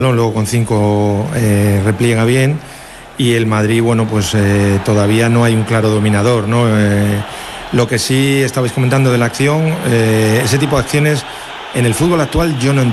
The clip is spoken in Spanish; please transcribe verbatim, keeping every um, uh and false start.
luego con cinco eh, repliega bien, y el Madrid, bueno, pues eh, todavía no hay un claro dominador, ¿no? Eh, lo que sí estabais comentando de la acción, eh, ese tipo de acciones en el fútbol actual yo no entiendo.